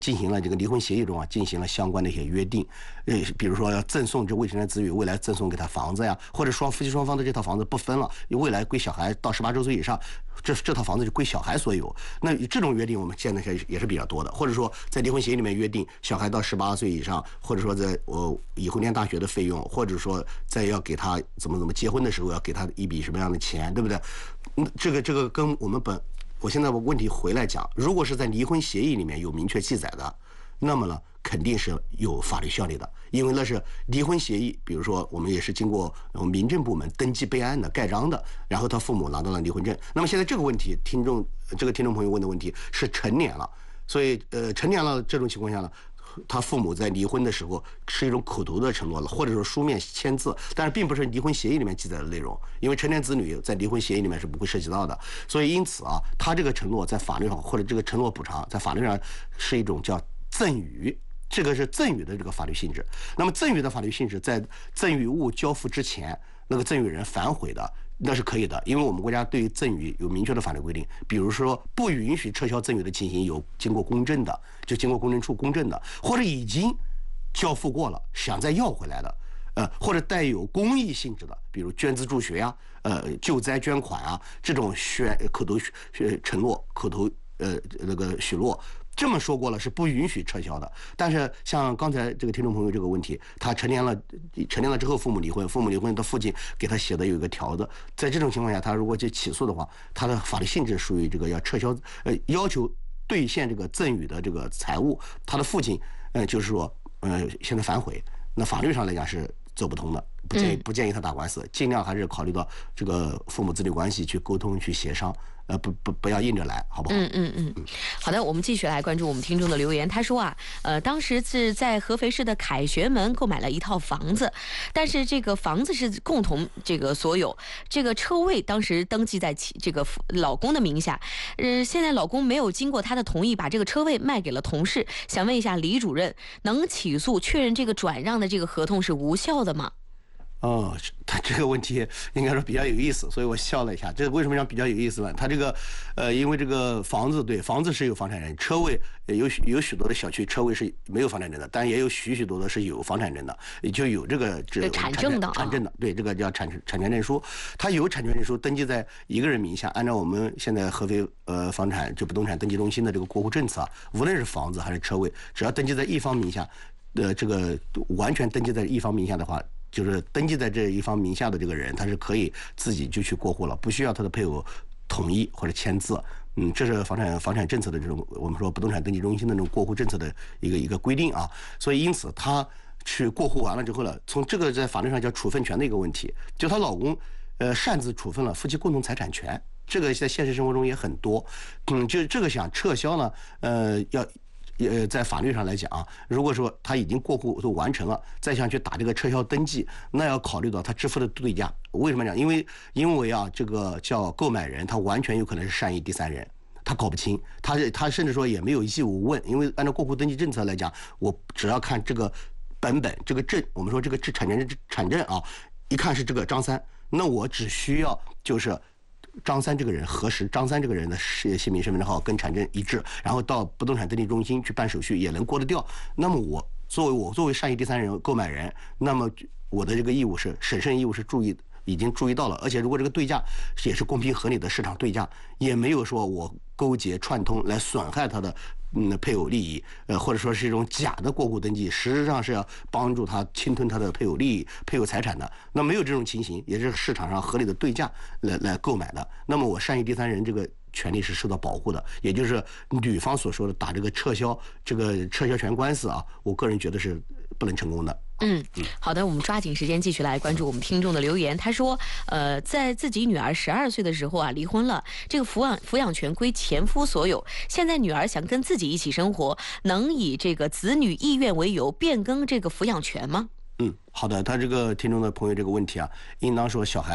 进行了这个离婚协议中啊，进行了相关的一些约定，比如说要赠送这未成年子女，未来赠送给他房子呀，或者说夫妻双方的这套房子不分了，未来归小孩到18周岁以上，这套房子就归小孩所有。那这种约定我们现在也是比较多的，或者说在离婚协议里面约定，小孩到18岁以上，或者说在以后念大学的费用，或者说在要给他怎么结婚的时候要给他一笔什么样的钱，对不对？这个跟我现在问题回来讲，如果是在离婚协议里面有明确记载的，那么呢肯定是有法律效力的，因为那是离婚协议，比如说我们也是经过民政部门登记备案的盖章的，然后他父母拿到了离婚证。那么现在这个问题，听众朋友问的问题是成年了，所以成年了这种情况下呢，他父母在离婚的时候是一种口头的承诺了，或者说书面签字，但是并不是离婚协议里面记载的内容，因为成年子女在离婚协议里面是不会涉及到的。所以因此啊，他这个承诺在法律上，或者这个承诺补偿在法律上是一种叫赠与，这个是赠与的这个法律性质。那么赠与的法律性质，在赠与物交付之前，那个赠与人反悔的，那是可以的，因为我们国家对于赠与有明确的法律规定，比如说不允许撤销赠与的情形有经过公证的，就经过公证处公证的，或者已经交付过了想再要回来的，或者带有公益性质的，比如捐资助学呀，救灾捐款啊，这种口头承诺、口头那个许诺。这么说过了是不允许撤销的，但是像刚才这个听众朋友这个问题，他成年了之后父母离婚，的父亲给他写的有一个条子，在这种情况下，他如果去起诉的话，他的法律性质属于这个要撤销，要求兑现这个赠与的这个财物，他的父亲就是说现在反悔，那法律上来讲是走不通的，不建议他打官司，尽量还是考虑到这个父母子女关系去沟通去协商。不要硬着来，好不好？ 好的，我们继续来关注我们听众的留言。他说啊，当时是在合肥市的凯旋门购买了一套房子，但是这个房子是共同这个所有，这个车位当时登记在这个老公的名下，现在老公没有经过他的同意，把这个车位卖给了同事。想问一下李主任，能起诉确认这个转让的这个合同是无效的吗？ 他这个问题应该说比较有意思，所以我笑了一下。这个为什么讲比较有意思呢？他这个因为这个房子是有房产人，车位有许多的小区车位是没有房产证的，但也有许多的是有房产证的，也就有这个产证的， 对，这个叫产权证书。他有产权证书登记在一个人名下，按照我们现在合肥房产就不动产登记中心的这个过户政策啊，无论是房子还是车位，只要登记在一方名下，这个完全登记在一方名下的话。就是登记在这一方名下的这个人，他是可以自己就去过户了，不需要他的配偶同意或者签字。这是房产政策的这种我们说不动产登记中心的这种过户政策的一个规定啊。所以因此他去过户完了之后呢，从这个在法律上叫处分权的一个问题，就她老公擅自处分了夫妻共同财产权，这个在现实生活中也很多。就这个想撤销呢，在法律上来讲啊，如果说他已经过户都完成了，再想去打这个撤销登记，那要考虑到他支付的对价。为什么讲？因为啊，这个叫购买人，他完全有可能是善意第三人，他搞不清，他甚至说也没有义务问，因为按照过户登记政策来讲，我只要看这个本这个证，我们说这个产证啊，一看是这个张三，那我只需要就是张三这个人核实张三这个人的姓名身份证号跟产证一致，然后到不动产登记中心去办手续也能过得掉。那么我作为善意第三人购买人，那么我的这个义务是审慎义务是已经注意到了，而且如果这个对价也是公平合理的市场对价，也没有说我勾结串通来损害他的配偶利益，或者说是一种假的过户登记，实质上是要帮助他侵吞他的配偶利益、配偶财产的。那没有这种情形，也是市场上合理的对价来购买的。那么我善意第三人这个权利是受到保护的，也就是女方所说的打这个撤销权官司啊，我个人觉得是不能成功的。 好的，我们抓紧时间继续来关注我们听众的留言。他说，在自己女儿12岁的时候啊，离婚了，这个抚养权归前夫所有。现在女儿想跟自己一起生活，能以这个子女意愿为由变更这个抚养权吗？ 好的，他这个听众的朋友这个问题啊，应当说小孩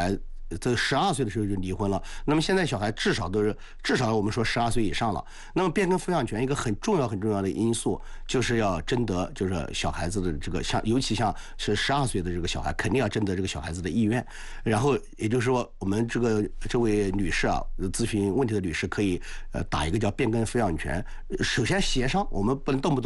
这12岁的时候就离婚了。那么现在小孩至少我们说12岁以上了。那么变更抚养权一个很重要的因素，就是要征得就是小孩子的这个尤其像是12岁的这个小孩，肯定要征得这个小孩子的意愿。然后也就是说，我们这位女士啊，咨询问题的女士可以打一个叫变更抚养权。首先协商，我们不能动不动